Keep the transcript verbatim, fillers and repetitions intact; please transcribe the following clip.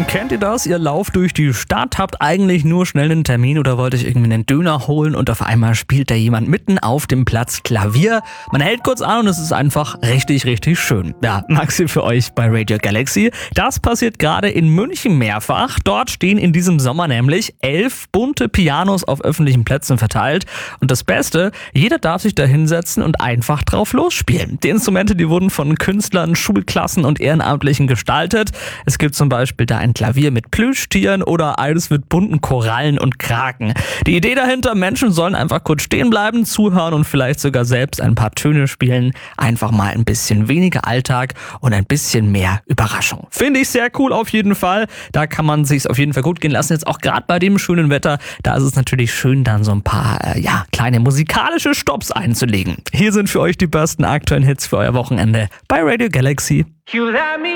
Kennt ihr das? Ihr lauft durch die Stadt, habt eigentlich nur schnell einen Termin oder wollt euch irgendwie einen Döner holen und auf einmal spielt da jemand mitten auf dem Platz Klavier. Man hält kurz an und es ist einfach richtig, richtig schön. Ja, Maxi für euch bei Radio Galaxy. Das passiert gerade in München mehrfach. Dort stehen in diesem Sommer nämlich elf bunte Pianos auf öffentlichen Plätzen verteilt. Und das Beste, jeder darf sich da hinsetzen und einfach drauf losspielen. Die Instrumente, die wurden von Künstlern, Schulklassen und Ehrenamtlichen gestaltet. Es gibt zum Beispiel da ein Klavier mit Plüschtieren oder eines mit bunten Korallen und Kraken. Die Idee dahinter, Menschen sollen einfach kurz stehen bleiben, zuhören und vielleicht sogar selbst ein paar Töne spielen. Einfach mal ein bisschen weniger Alltag und ein bisschen mehr Überraschung. Finde ich sehr cool auf jeden Fall. Da kann man sich's auf jeden Fall gut gehen lassen. Jetzt auch gerade bei dem schönen Wetter, da ist es natürlich schön, dann so ein paar äh, ja kleine musikalische Stopps einzulegen. Hier sind für euch die besten aktuellen Hits für euer Wochenende bei Radio Galaxy. You let me